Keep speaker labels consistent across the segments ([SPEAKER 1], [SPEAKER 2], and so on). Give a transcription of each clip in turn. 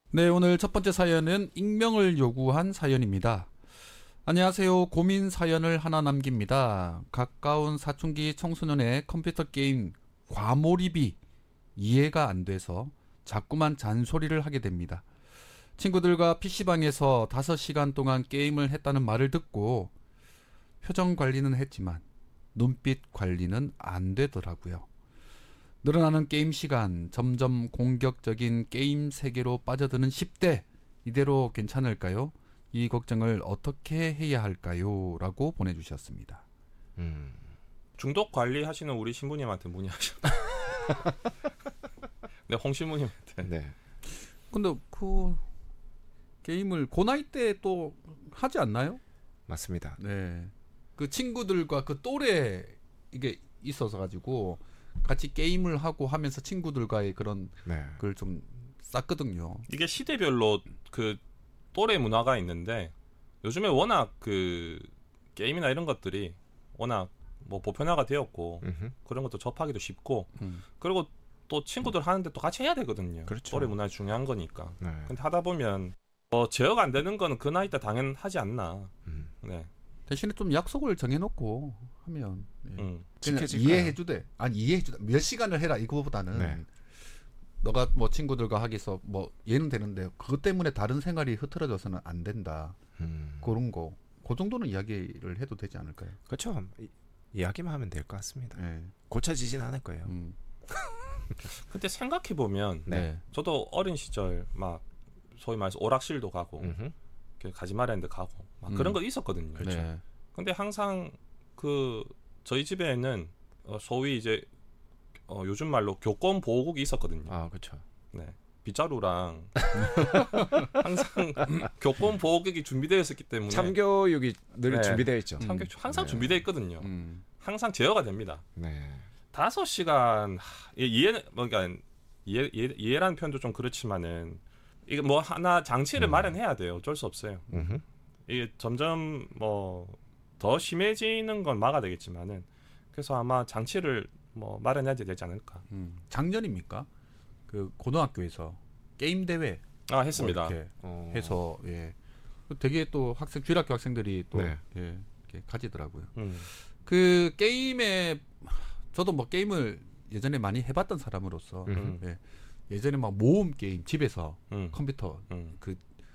[SPEAKER 1] 네, 오늘 첫 번째 사연은 익명을 요구한 사연입니다. 안녕하세요. 고민 사연을 하나 남깁니다. 가까운 사춘기 청소년의 컴퓨터 게임 과몰입이 이해가 안 돼서 자꾸만 잔소리를 하게 됩니다. 친구들과 PC방에서 5시간 동안 게임을 했다는 말을 듣고 표정 관리는 했지만 눈빛 관리는 안 되더라고요. 늘어나는 게임 시간, 점점 공격적인 게임 세계로 빠져드는 10대, 이대로 괜찮을까요? 이 걱정을 어떻게 해야 할까요? 라고 보내주셨습니다.
[SPEAKER 2] 중독 관리하시는 우리 신부님한테 문의하셨다. 네, 홍 신부님한테.
[SPEAKER 3] 네.
[SPEAKER 1] 근데 그 게임을 그 나이 때 또 하지 않나요?
[SPEAKER 3] 맞습니다.
[SPEAKER 1] 네. 그 친구들과 그 또래 이게 있어서 가지고 같이 게임을 하고 하면서 친구들과의 그런
[SPEAKER 3] 네.
[SPEAKER 1] 걸 좀 쌌거든요.
[SPEAKER 2] 이게 시대별로 그 또래 문화가 있는데 요즘에 워낙 그 게임이나 이런 것들이 워낙 뭐 보편화가 되었고
[SPEAKER 3] 음흠.
[SPEAKER 2] 그런 것도 접하기도 쉽고
[SPEAKER 1] 음.
[SPEAKER 2] 그리고 또 친구들 하는데 또 같이 해야 되거든요.
[SPEAKER 3] 그렇죠.
[SPEAKER 2] 또래 문화 중요한 거니까.
[SPEAKER 3] 네.
[SPEAKER 2] 근데 하다 보면 제어가 안 되는 거는 그 나이 때 당연하지 않나. 네.
[SPEAKER 1] 대신에 좀 약속을 정해놓고 하면 예. 그냥
[SPEAKER 3] 지켜질까요?
[SPEAKER 1] 이해해주되 아니 이해해주다 몇 시간을 해라 이거보다는
[SPEAKER 3] 네.
[SPEAKER 1] 너가 뭐 친구들과 하기서 뭐 얘는 되는데 그것 때문에 다른 생활이 흐트러져서는 안 된다 그런 거 그 정도는 이야기를 해도 되지 않을까요?
[SPEAKER 3] 그렇죠. 이야기만 하면 될 것 같습니다.
[SPEAKER 1] 네.
[SPEAKER 3] 고쳐지진 않을 거예요.
[SPEAKER 2] 근데 생각해 보면
[SPEAKER 1] 네.
[SPEAKER 2] 저도 어린 시절 막 소위 말해서 오락실도 가고
[SPEAKER 3] 음흠.
[SPEAKER 2] 가지마랜드 가고 막 그런 거 있었거든요.
[SPEAKER 1] 네.
[SPEAKER 2] 근데 항상 그 저희 집에는 소위 이제 요즘 말로 교권 보호국이 있었거든요.
[SPEAKER 3] 아, 그렇죠.
[SPEAKER 2] 네. 빗자루랑 항상 교권 보호국이 준비되어 있었기 때문에
[SPEAKER 3] 참교육이 늘
[SPEAKER 2] 네.
[SPEAKER 3] 준비되어 있죠.
[SPEAKER 2] 항상
[SPEAKER 3] 네.
[SPEAKER 2] 준비되어 있거든요. 항상 제어가 됩니다.
[SPEAKER 3] 네.
[SPEAKER 2] 5시간 이해는 그러니까 이해라는 표현도 좀 그렇지만은 이게 뭐 하나 장치를 마련해야 돼요. 어쩔 수 없어요.
[SPEAKER 3] 음흠.
[SPEAKER 2] 이게 점점 뭐 더 심해지는 건 막아야 되겠지만은 그래서 아마 장치를 뭐 마련해야 되지 않을까.
[SPEAKER 1] 작년입니까? 그 고등학교에서 게임 대회
[SPEAKER 2] 했습니다.
[SPEAKER 1] 뭐 이렇게 해서 예. 되게 또 주일학교 학생들이 또
[SPEAKER 3] 네.
[SPEAKER 1] 예, 이렇게 가지더라고요. 그 게임에 저도 뭐 게임을 예전에 많이 해봤던 사람으로서 예, 예전에 막 모험 게임 집에서 컴퓨터 그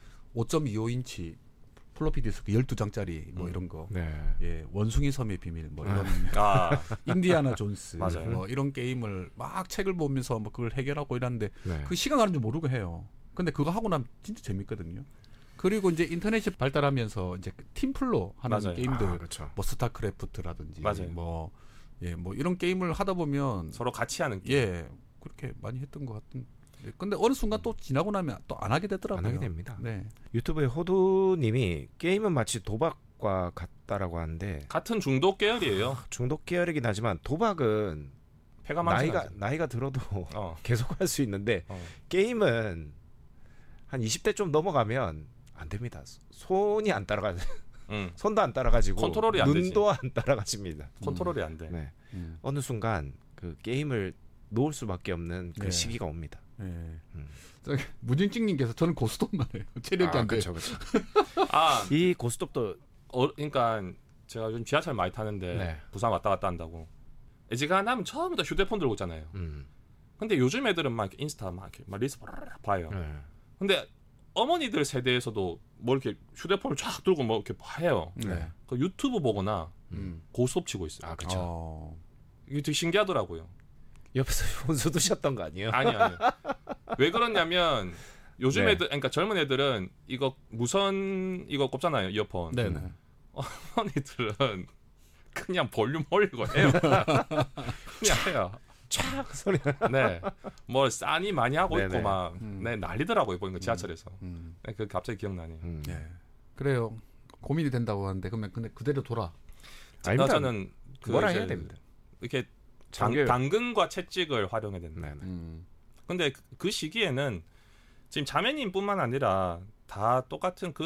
[SPEAKER 1] 5.25인치 플로피 디스크 12장짜리 뭐 이런 거
[SPEAKER 3] 네.
[SPEAKER 1] 예, 원숭이 섬의 비밀 뭐 이런 인디아나 존스
[SPEAKER 2] 맞아요.
[SPEAKER 1] 뭐 이런 게임을 막 책을 보면서 뭐 그걸 해결하고 이러는데
[SPEAKER 3] 네.
[SPEAKER 1] 그 시간 가는 줄 모르고 해요. 근데 그거 하고 나면 진짜 재밌거든요. 그리고 이제 인터넷이 발달하면서 이제 팀플로 하는
[SPEAKER 2] 맞아요.
[SPEAKER 1] 게임들
[SPEAKER 3] 그렇죠.
[SPEAKER 1] 뭐 스타크래프트라든지
[SPEAKER 2] 맞아요.
[SPEAKER 1] 뭐 예, 뭐 이런 게임을 하다 보면
[SPEAKER 2] 서로 같이 하는 게임.
[SPEAKER 1] 예, 그렇게 많이 했던 것 같은. 예, 근데 어느 순간 또 지나고 나면 또 안 하게 되더라고요.
[SPEAKER 3] 안 하게 됩니다.
[SPEAKER 1] 네.
[SPEAKER 3] 유튜브에 호두님이 게임은 마치 도박과 같다라고 하는데
[SPEAKER 2] 같은 중독 계열이에요.
[SPEAKER 3] 중독 계열이긴 하지만 도박은
[SPEAKER 2] 패가 많잖아요.
[SPEAKER 3] 나이가 들어도
[SPEAKER 2] 어.
[SPEAKER 3] 계속 할 수 있는데 게임은 한 20대 좀 넘어가면 안 됩니다. 손이 안 따라가. 손도 안 따라가지고
[SPEAKER 2] 컨트롤이 안
[SPEAKER 3] 눈도 안 따라가집니다.
[SPEAKER 2] 컨트롤이 안 돼.
[SPEAKER 3] 네. 어느 순간 그 게임을 놓을 수밖에 없는 그
[SPEAKER 1] 네.
[SPEAKER 3] 시기가 옵니다.
[SPEAKER 1] 예. 저기 무진찍님께서 저는 고스톱만 해요. 체력이 안 돼요.
[SPEAKER 3] 그렇죠.
[SPEAKER 2] 이
[SPEAKER 3] 고스톱도
[SPEAKER 2] 그러니까 제가 요즘 지하철 많이 타는데
[SPEAKER 3] 네.
[SPEAKER 2] 부산 왔다 갔다 한다고. 애지간하면 처음부터 휴대폰 들고 있잖아요. 근데 요즘 애들은 막 이렇게 인스타 막 이렇게 막 리스 봐요.
[SPEAKER 3] 네.
[SPEAKER 2] 근데 어머니들 세대에서도 뭐 이렇게 휴대폰을 쫙 들고 뭐 이렇게 해요.
[SPEAKER 1] 네.
[SPEAKER 2] 그 유튜브 보거나 고스톱 치고 있어요.
[SPEAKER 3] 아, 그렇죠.
[SPEAKER 2] 이게 되게 신기하더라고요.
[SPEAKER 3] 옆에서 혼수 두셨던 거 아니에요?
[SPEAKER 2] 아니요. 왜 그러냐면 요즘
[SPEAKER 3] 네.
[SPEAKER 2] 애들, 그러니까 젊은 애들은 이거 무선 이거 꼽잖아요, 이어폰.
[SPEAKER 1] 네네.
[SPEAKER 2] 어머니들은 그냥 볼륨 올리고 해요. 그냥 해요.
[SPEAKER 3] 촥 소리.
[SPEAKER 2] 네. 뭐 싸니 많이 하고
[SPEAKER 3] 네네.
[SPEAKER 2] 있고 막 네, 난리더라고요, 보니까 지하철에서. 네, 그 갑자기 기억나니.
[SPEAKER 1] 네. 그래요. 고민이 된다고 하는데 그러면 근데 그대로 돌아.
[SPEAKER 3] 아닙니다.
[SPEAKER 2] 저는
[SPEAKER 3] 뭐라
[SPEAKER 2] 이제
[SPEAKER 3] 해야 됩니다.
[SPEAKER 2] 이렇게
[SPEAKER 3] 장교.
[SPEAKER 2] 당근과 채찍을 활용해야 됩니다.
[SPEAKER 3] 네네.
[SPEAKER 2] 근데 그 시기에는 지금 자매님뿐만 아니라 다 똑같은 그